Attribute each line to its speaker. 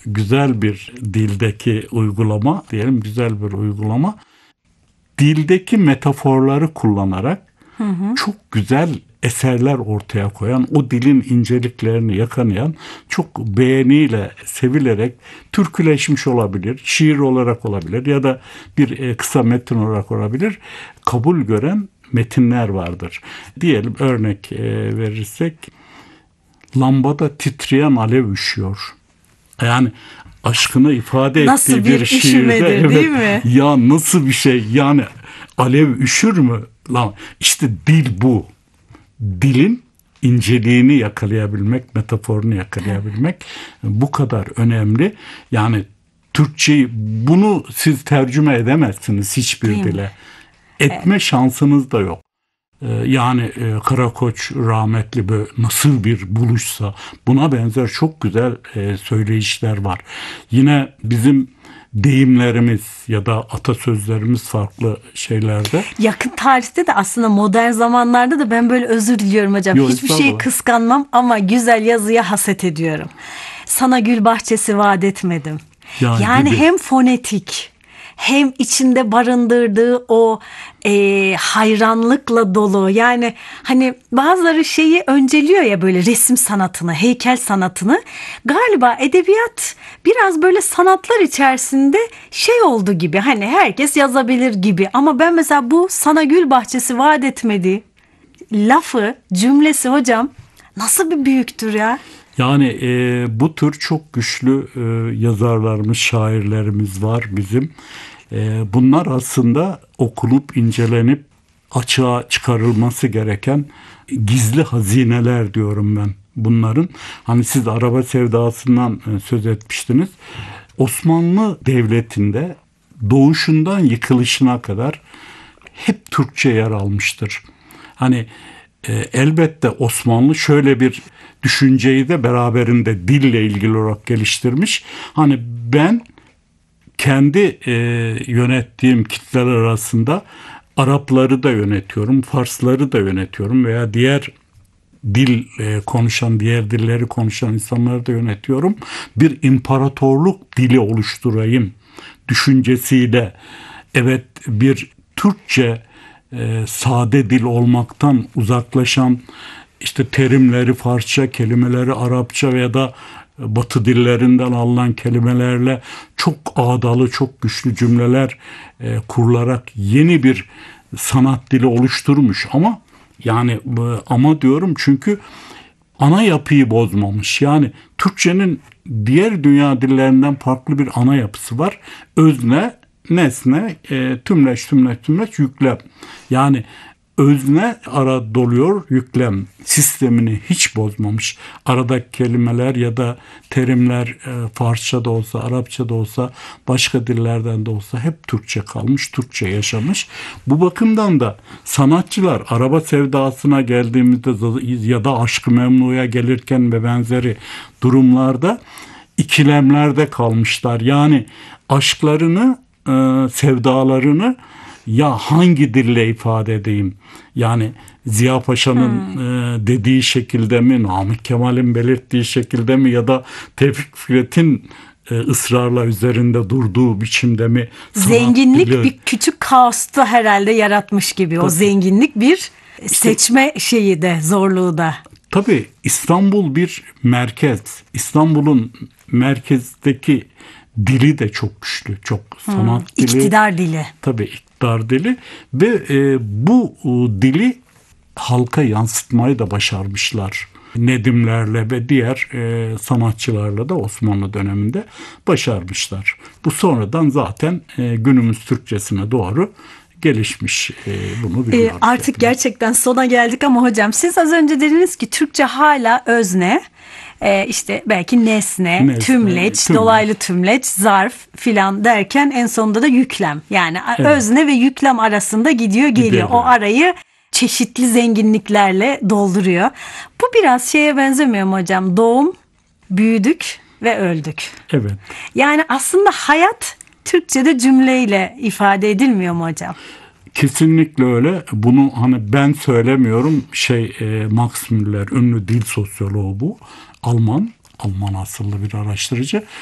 Speaker 1: güzel bir dildeki uygulama diyelim, güzel bir uygulama. Dildeki metaforları kullanarak çok güzel eserler ortaya koyan, o dilin inceliklerini yakalayan, çok beğeniyle, sevilerek türküleşmiş olabilir, şiir olarak olabilir ya da bir kısa metin olarak olabilir, kabul gören metinler vardır. Diyelim örnek verirsek, lambada titreyen alev üşüyor. Yani aşkını ifade
Speaker 2: nasıl
Speaker 1: ettiği
Speaker 2: bir
Speaker 1: bir şiirde,
Speaker 2: üşümedir,
Speaker 1: evet,
Speaker 2: değil mi?
Speaker 1: ya nasıl bir şey, yani alev üşür mü? Lan işte dil bu. Dilin inceliğini yakalayabilmek, metaforunu yakalayabilmek bu kadar önemli. Yani Türkçeyi, bunu siz tercüme edemezsiniz hiçbir
Speaker 2: Değil mi?
Speaker 1: dile. Etme şansınız da yok. Yani Karakoç rahmetli böyle nasıl bir buluşsa, buna benzer çok güzel söyleyişler var. Yine bizim deyimlerimiz ya da atasözlerimiz farklı şeylerde.
Speaker 2: Yakın tarihte de aslında modern zamanlarda da ben böyle özür diliyorum hocam.
Speaker 1: Yok,
Speaker 2: Hiçbir şeyi
Speaker 1: estağfurullah.
Speaker 2: kıskanmam ama güzel yazıya haset ediyorum. Sana gül bahçesi vaat etmedim. Yani
Speaker 1: gibi.
Speaker 2: hem fonetik hem içinde barındırdığı o hayranlıkla dolu, yani hani bazıları şeyi önceliyor ya, böyle resim sanatını, heykel sanatını. Galiba edebiyat biraz böyle sanatlar içerisinde şey oldu gibi, hani herkes yazabilir gibi, ama ben mesela bu sana gül bahçesi vaat etmedi lafı, cümlesi hocam nasıl bir büyüktür ya.
Speaker 1: Yani bu tür çok güçlü yazarlarımız, şairlerimiz var bizim. Bunlar aslında okunup, incelenip açığa çıkarılması gereken gizli hazineler diyorum ben bunların. Hani siz araba sevdasından söz etmiştiniz. Osmanlı Devleti'nde doğuşundan yıkılışına kadar hep Türkçe yer almıştır. Hani elbette Osmanlı şöyle bir düşünceyi de beraberinde dille ilgili olarak geliştirmiş. Hani ben kendi yönettiğim kitleler arasında Arapları da yönetiyorum, Farsları da yönetiyorum veya diğer diğer dilleri konuşan insanları da yönetiyorum. Bir imparatorluk dili oluşturayım düşüncesiyle, evet, bir Türkçe sade dil olmaktan uzaklaşan, işte terimleri Farsça, kelimeleri Arapça veya da Batı dillerinden alınan kelimelerle çok ağdalı, çok güçlü cümleler kurularak yeni bir sanat dili oluşturmuş. Ama yani ama diyorum çünkü ana yapıyı bozmamış. Yani Türkçenin diğer dünya dillerinden farklı bir ana yapısı var. Özne, nesne, tümleç, tümleç, tümleç, yüklem. Yani özne ara doluyor, yüklem sistemini hiç bozmamış. Aradaki kelimeler ya da terimler Farsça da olsa, Arapça da olsa, başka dillerden de olsa hep Türkçe kalmış, Türkçe yaşamış. Bu bakımdan da sanatçılar araba sevdasına geldiğimizde ya da Aşk-ı Memnu'ya gelirken ve benzeri durumlarda ikilemlerde kalmışlar. Yani aşklarını, sevdalarını ya hangi dille ifade edeyim? Yani Ziya Paşa'nın dediği şekilde mi, Namık Kemal'in belirttiği şekilde mi ya da Tevfik Fikret'in ısrarla üzerinde durduğu biçimde mi?
Speaker 2: Zenginlik bir küçük kaosta herhalde yaratmış gibi. O zenginlik bir seçme şeyi de, zorluğu da.
Speaker 1: Tabii İstanbul bir merkez. İstanbul'un merkezdeki dili de çok güçlü, çok sanat dili.
Speaker 2: İktidar dili.
Speaker 1: Tabii iktidar dili ve bu dili halka yansıtmayı da başarmışlar. Nedimlerle ve diğer sanatçılarla da Osmanlı döneminde başarmışlar. Bu sonradan zaten günümüz Türkçesine doğru gelişmiş, bunu biliyoruz.
Speaker 2: Artık gerçekten sona geldik ama hocam siz az önce dediniz ki Türkçe hala özne, işte belki nesne, tümleç, dolaylı tümleç, zarf filan derken en sonunda da yüklem. Yani evet, özne ve yüklem arasında gidiyor geliyor. O arayı çeşitli zenginliklerle dolduruyor. Bu biraz şeye benzemiyor mu hocam? Doğum, büyüdük ve öldük.
Speaker 1: Evet.
Speaker 2: Yani aslında hayat Türkçe'de cümleyle ifade edilmiyor mu hocam?
Speaker 1: Kesinlikle öyle. Bunu hani ben söylemiyorum. Max Müller, ünlü dil sosyoloğu bu. Alman asıllı bir araştırıcı.